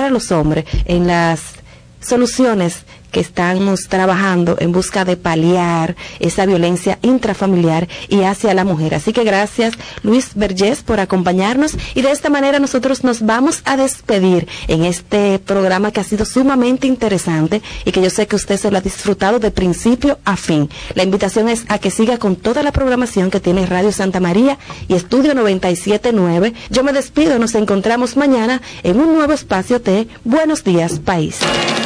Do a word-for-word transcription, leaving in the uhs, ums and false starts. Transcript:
a los hombres en las soluciones que estamos trabajando en busca de paliar esa violencia intrafamiliar y hacia la mujer. Así que gracias, Luis Vergés, por acompañarnos, y de esta manera nosotros nos vamos a despedir en este programa que ha sido sumamente interesante y que yo sé que usted se lo ha disfrutado de principio a fin. La invitación es a que siga con toda la programación que tiene Radio Santa María y Estudio noventa y siete punto nueve. Yo me despido, nos encontramos mañana en un nuevo espacio de Buenos Días, País.